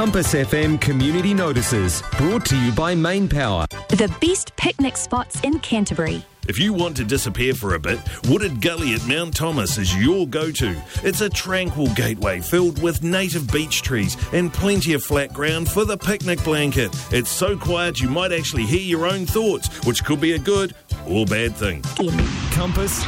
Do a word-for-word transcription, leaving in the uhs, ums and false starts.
Compass F M Community Notices, brought to you by Main Power. The best picnic spots in Canterbury. If you want to disappear for a bit, Wooded Gully at Mount Thomas is your go-to. It's a tranquil gateway filled with native beech trees and plenty of flat ground for the picnic blanket. It's so quiet you might actually hear your own thoughts, which could be a good or bad thing. Compass